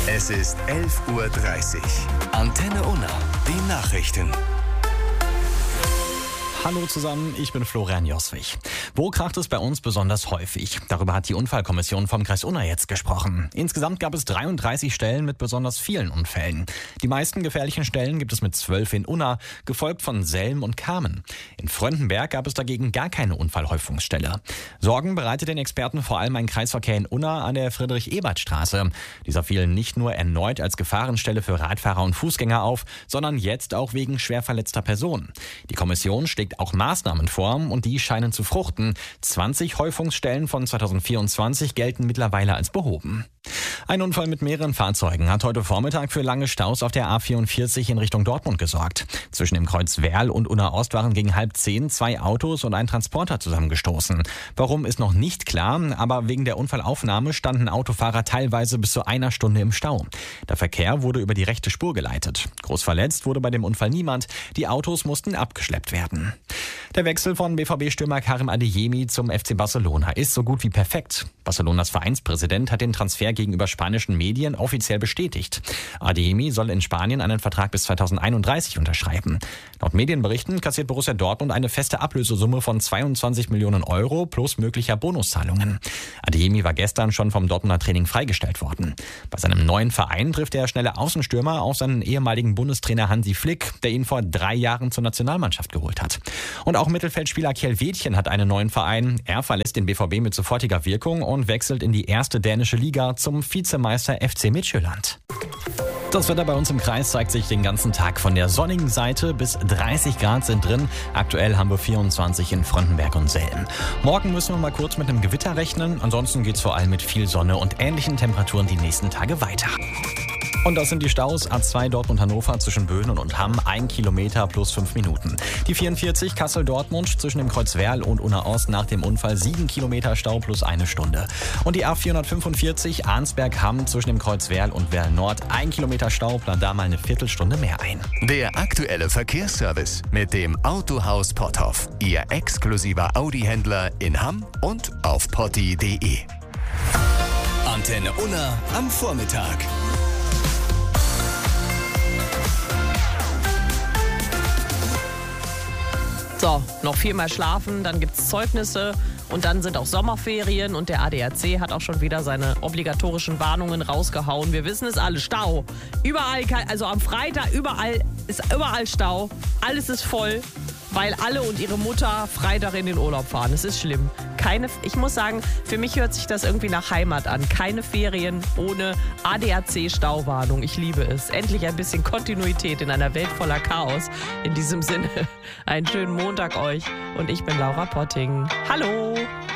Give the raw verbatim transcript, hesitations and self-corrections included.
Es ist elf Uhr dreißig. Antenne Unna, die Nachrichten. Hallo zusammen, ich bin Florian Joswig. Wo kracht es bei uns besonders häufig? Darüber hat die Unfallkommission vom Kreis Unna jetzt gesprochen. Insgesamt gab es dreiunddreißig Stellen mit besonders vielen Unfällen. Die meisten gefährlichen Stellen gibt es mit zwölf in Unna, gefolgt von Selm und Kamen. In Fröndenberg gab es dagegen gar keine Unfallhäufungsstelle. Sorgen bereitet den Experten vor allem ein Kreisverkehr in Unna an der Friedrich-Ebert-Straße. Dieser fiel nicht nur erneut als Gefahrenstelle für Radfahrer und Fußgänger auf, sondern jetzt auch wegen schwer verletzter Personen. Die Kommission schlägt auch Maßnahmen vor und die scheinen zu fruchten. zwanzig Häufungsstellen von zweitausendvierundzwanzig gelten mittlerweile als behoben. Ein Unfall mit mehreren Fahrzeugen hat heute Vormittag für lange Staus auf der A vierundvierzig in Richtung Dortmund gesorgt. Zwischen dem Kreuz Werl und Unna Ost waren gegen halb zehn zwei Autos und ein Transporter zusammengestoßen. Warum ist noch nicht klar, aber wegen der Unfallaufnahme standen Autofahrer teilweise bis zu einer Stunde im Stau. Der Verkehr wurde über die rechte Spur geleitet. Groß verletzt wurde bei dem Unfall niemand. Die Autos mussten abgeschleppt werden. Der Wechsel von B V B-Stürmer Karim Adeyemi zum F C Barcelona ist so gut wie perfekt. Barcelonas Vereinspräsident hat den Transfer gegenüber spanischen Medien offiziell bestätigt. Adeyemi soll in Spanien einen Vertrag bis zweitausendeinunddreißig unterschreiben. Laut Medienberichten kassiert Borussia Dortmund eine feste Ablösesumme von zweiundzwanzig Millionen Euro plus möglicher Bonuszahlungen. Adeyemi war gestern schon vom Dortmunder Training freigestellt worden. Bei seinem neuen Verein trifft der schnelle Außenstürmer auf seinen ehemaligen Bundestrainer Hansi Flick, der ihn vor drei Jahren zur Nationalmannschaft geholt hat. Und auch Mittelfeldspieler Kjell Wedtjen hat einen neuen Verein. Er verlässt den B V B mit sofortiger Wirkung und wechselt in die erste dänische Liga zum Vizemeister F C Midtjylland. Das Wetter bei uns im Kreis zeigt sich den ganzen Tag von der sonnigen Seite. Bis dreißig Grad sind drin. Aktuell haben wir vierundzwanzig in Fröndenberg und Selm. Morgen müssen wir mal kurz mit einem Gewitter rechnen. Ansonsten geht es vor allem mit viel Sonne und ähnlichen Temperaturen die nächsten Tage weiter. Und das sind die Staus. A zwei Dortmund-Hannover zwischen Böhnen und Hamm, ein Kilometer plus fünf Minuten. Die vierundvierzig Kassel-Dortmund zwischen dem Kreuz Werl und Unna Ost nach dem Unfall sieben Kilometer Stau plus eine Stunde. Und die A vierhundertfünfundvierzig Arnsberg-Hamm zwischen dem Kreuz Werl und Werl Nord, ein Kilometer Stau, plant da mal eine Viertelstunde mehr ein. Der aktuelle Verkehrsservice mit dem Autohaus Potthoff. Ihr exklusiver Audi-Händler in Hamm und auf potti punkt de. Antenne Unna am Vormittag. So, noch viermal schlafen, dann gibt's Zeugnisse und dann sind auch Sommerferien und der A D A C hat auch schon wieder seine obligatorischen Warnungen rausgehauen. Wir wissen es alle, Stau. Überall, also am Freitag, überall ist überall Stau. Alles ist voll, weil alle und ihre Mutter Freitag in den Urlaub fahren. Es ist schlimm. Keine, ich muss sagen, für mich hört sich das irgendwie nach Heimat an. Keine Ferien ohne A D A C-Stauwarnung. Ich liebe es. Endlich ein bisschen Kontinuität in einer Welt voller Chaos. In diesem Sinne, einen schönen Montag euch. Und ich bin Laura Potting. Hallo!